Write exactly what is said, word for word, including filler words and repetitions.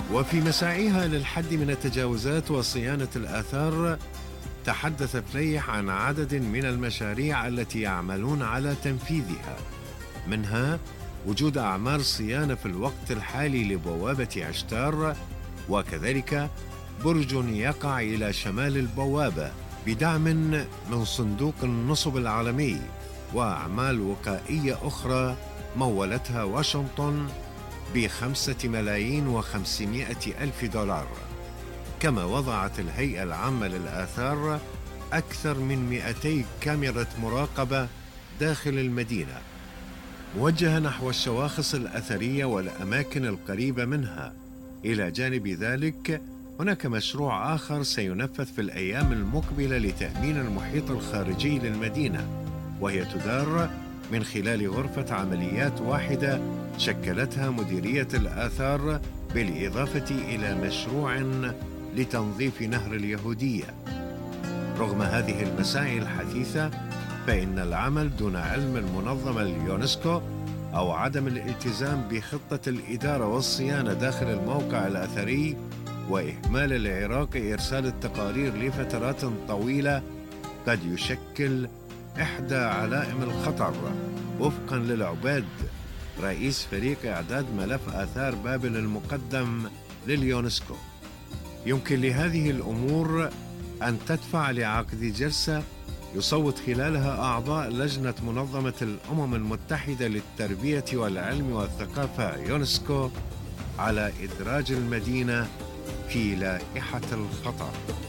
وفي مساعيها للحد من التجاوزات وصيانة الآثار، تحدث فليح عن عدد من المشاريع التي يعملون على تنفيذها، منها وجود أعمال صيانة في الوقت الحالي لبوابة عشتار، وكذلك برج يقع إلى شمال البوابة بدعم من صندوق النصب العالمي، وأعمال وقائية أخرى مولتها واشنطن بخمسة ملايين وخمسمائة ألف دولار. كما وضعت الهيئة العامة للآثار أكثر من مئتي كاميرا مراقبة داخل المدينة، موجهة نحو الشواخص الأثرية والأماكن القريبة منها. إلى جانب ذلك، هناك مشروع آخر سينفذ في الأيام المقبلة لتأمين المحيط الخارجي للمدينة، وهي تدار من خلال غرفة عمليات واحدة شكلتها مديرية الآثار، بالإضافة إلى مشروع لتنظيف نهر اليهودية. رغم هذه المساعي الحثيثة، فإن العمل دون علم المنظمة اليونسكو أو عدم الالتزام بخطة الإدارة والصيانة داخل الموقع الأثري وإهمال العراق إرسال التقارير لفترات طويلة قد يشكل إحدى علائم الخطر، وفقاً للعباد رئيس فريق إعداد ملف آثار بابل المقدم لليونسكو. يمكن لهذه الأمور أن تدفع لعقد جلسة يصوت خلالها أعضاء لجنة منظمة الأمم المتحدة للتربية والعلم والثقافة يونسكو على إدراج المدينة في لائحة الخطر.